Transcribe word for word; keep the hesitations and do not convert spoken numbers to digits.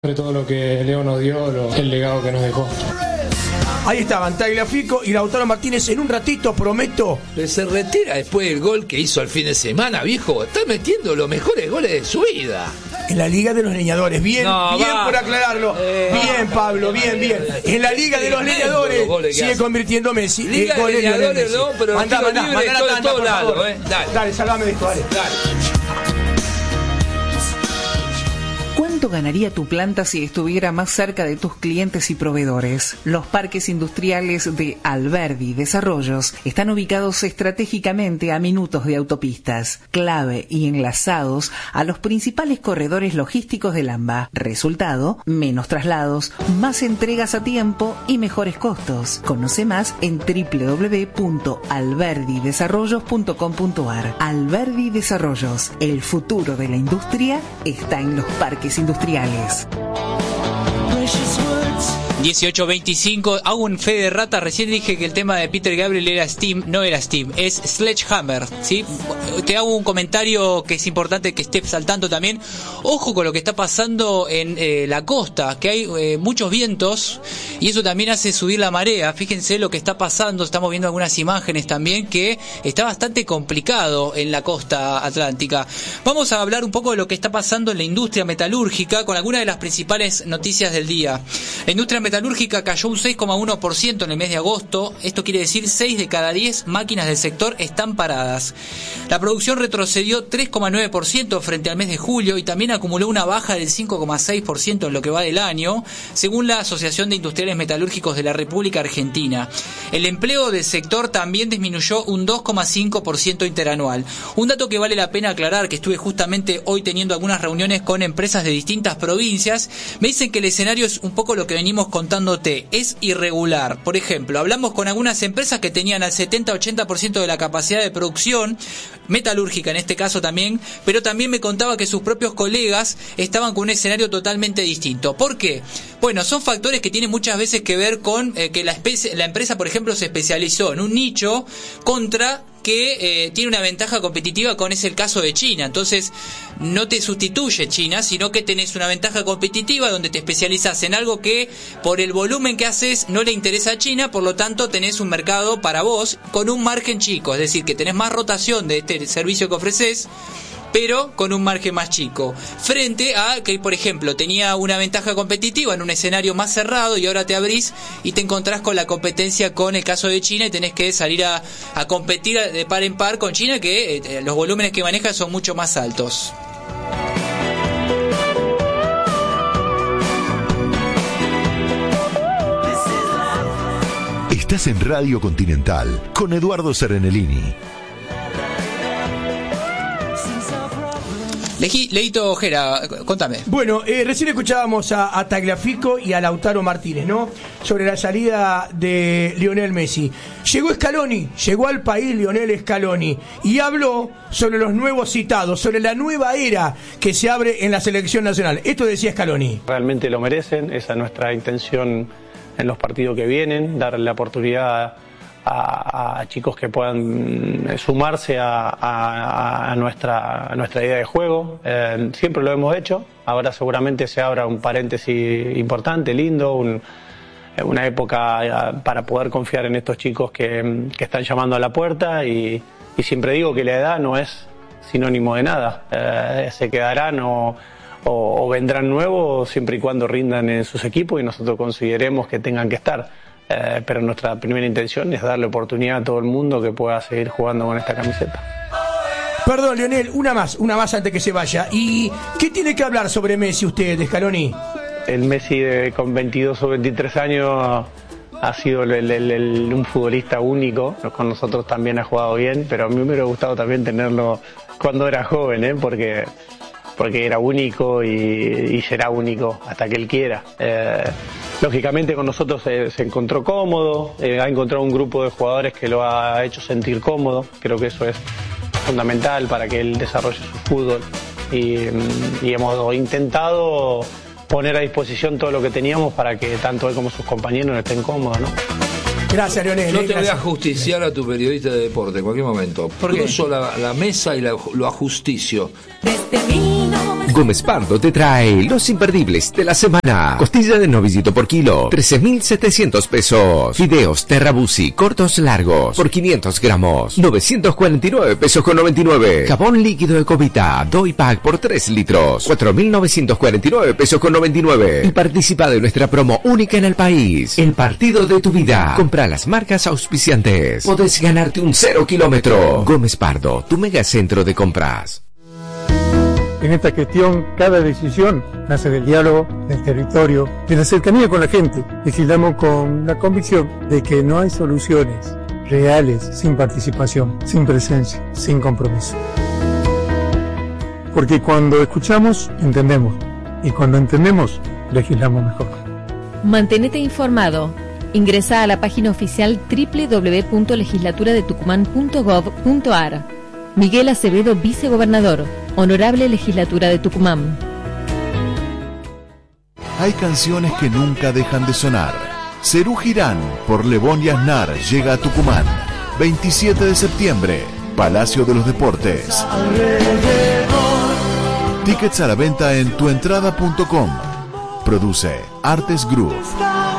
de todo lo que Leo nos dio, lo, el legado que nos dejó. Ahí estaban Tagliafico y Lautaro Martínez. En un ratito, prometo. Se retira después del gol que hizo el fin de semana, viejo. Está metiendo los mejores goles de su vida. En la Liga de los Leñadores. Bien, no, bien va. por aclararlo. Eh, bien, Pablo, bien, bien. En la Liga de los Leñadores sigue convirtiendo Messi. Liga de los Leñadores, no, pero mandá, mandá, libre mandá la tanda, todo por lado, favor. Eh. Dale, dale, salvame de esto, dale. Dale. ¿Cuánto ganaría tu planta si estuviera más cerca de tus clientes y proveedores? Los parques industriales de Alberdi Desarrollos están ubicados estratégicamente a minutos de autopistas, clave y enlazados a los principales corredores logísticos del AMBA. Resultado, menos traslados, más entregas a tiempo y mejores costos. Conoce más en doble u doble u doble u punto alberdi desarrollos punto com punto a r. Alberdi Desarrollos, el futuro de la industria está en los parques industriales. dieciocho veinticinco, hago un fe de rata. Recién dije que el tema de Peter Gabriel era Steam. No era Steam, es Sledgehammer, ¿sí? Te hago un comentario que es importante que estés al tanto también. Ojo con lo que está pasando en eh, la costa, que hay eh, muchos vientos y eso también hace subir la marea. Fíjense lo que está pasando, estamos viendo algunas imágenes también, que está bastante complicado en la costa atlántica. Vamos a hablar un poco de lo que está pasando en la industria metalúrgica con algunas de las principales noticias del día. La industria metalúrgica metalúrgica cayó un seis coma uno por ciento en el mes de agosto. Esto quiere decir seis de cada diez máquinas del sector están paradas. La producción retrocedió tres coma nueve por ciento frente al mes de julio y también acumuló una baja del cinco coma seis por ciento en lo que va del año, según la Asociación de Industriales Metalúrgicos de la República Argentina. El empleo del sector también disminuyó un dos coma cinco por ciento interanual. Un dato que vale la pena aclarar, que estuve justamente hoy teniendo algunas reuniones con empresas de distintas provincias, me dicen que el escenario es un poco lo que venimos con contándote, es irregular. Por ejemplo, hablamos con algunas empresas que tenían al setenta a ochenta por ciento de la capacidad de producción, metalúrgica en este caso también, pero también me contaba que sus propios colegas estaban con un escenario totalmente distinto. ¿Por qué? Bueno, son factores que tienen muchas veces que ver con eh, que la, especie, la empresa, por ejemplo, se especializó en un nicho contra que eh, tiene una ventaja competitiva, con es el caso de China. Entonces no te sustituye China, sino que tenés una ventaja competitiva donde te especializás en algo que por el volumen que haces no le interesa a China, por lo tanto tenés un mercado para vos con un margen chico, es decir, que tenés más rotación de este servicio que ofreces, pero con un margen más chico, frente a que, por ejemplo, tenía una ventaja competitiva en un escenario más cerrado y ahora te abrís y te encontrás con la competencia con el caso de China y tenés que salir a, a competir de par en par con China, que eh, los volúmenes que maneja son mucho más altos. Estás en Radio Continental con Eduardo Serenellini. Leito Ojera, contame. Bueno, eh, recién escuchábamos a, a Tagliafico y a Lautaro Martínez, ¿no? Sobre la salida de Lionel Messi. Llegó Scaloni, llegó al país Lionel Scaloni y habló sobre los nuevos citados, sobre la nueva era que se abre en la selección nacional. Esto decía Scaloni. Realmente lo merecen, esa es nuestra intención en los partidos que vienen, darle la oportunidad A, a chicos que puedan sumarse a, a, a, nuestra, a nuestra idea de juego. Eh, siempre lo hemos hecho, ahora seguramente se abra un paréntesis importante, lindo, un, una época para poder confiar en estos chicos que, que están llamando a la puerta y, y siempre digo que la edad no es sinónimo de nada, eh, se quedarán o, o, o vendrán nuevos siempre y cuando rindan en sus equipos y nosotros consideremos que tengan que estar. Eh, pero nuestra primera intención es darle oportunidad a todo el mundo que pueda seguir jugando con esta camiseta. Perdón, Lionel, una más, una más antes que se vaya. ¿Y qué tiene que hablar sobre Messi usted, Scaloni? El Messi de, con veintidós o veintitrés años ha sido el, el, el, el, un futbolista único, con nosotros también ha jugado bien, pero a mí me hubiera gustado también tenerlo cuando era joven, ¿eh? porque, porque era único y, y será único hasta que él quiera. Eh, Lógicamente con nosotros se, se encontró cómodo, eh, ha encontrado un grupo de jugadores que lo ha hecho sentir cómodo, creo que eso es fundamental para que él desarrolle su fútbol y, y hemos intentado poner a disposición todo lo que teníamos para que tanto él como sus compañeros estén cómodos, ¿no? Gracias, Lionel. No te gracias. voy a justiciar a tu periodista de deporte en cualquier momento. ¿Por qué? Cruzo la, la mesa y la, lo ajusticio. Desde mil novecientos Gómez Pardo te trae los imperdibles de la semana. Costilla de novillito por kilo, trece mil setecientos pesos. Fideos Terrabusi cortos largos por quinientos gramos, novecientos cuarenta y nueve pesos con noventa y nueve. Jabón líquido Ecovita Doy Pack por tres litros, cuatro mil novecientos cuarenta y nueve pesos con noventa y nueve. Y participa de nuestra promo única en el país. El partido de tu vida. Compra las marcas auspiciantes. Podés ganarte un cero kilómetro. Gómez Pardo, tu megacentro de compras. En esta gestión, cada decisión nace del diálogo, del territorio, de la cercanía con la gente. Legislamos con la convicción de que no hay soluciones reales sin participación, sin presencia, sin compromiso. Porque cuando escuchamos, entendemos. Y cuando entendemos, legislamos mejor. Mantenete informado. Ingresa a la página oficial doble u doble u doble u punto legislatura de tucumán punto gov punto ar. Miguel Acevedo, vicegobernador. Honorable Legislatura de Tucumán. Hay canciones que nunca dejan de sonar. Serú Girán por Lebón y Aznar llega a Tucumán. veintisiete de septiembre, Palacio de los Deportes. Tickets a la venta en tuentrada punto com. Produce Artes Groove.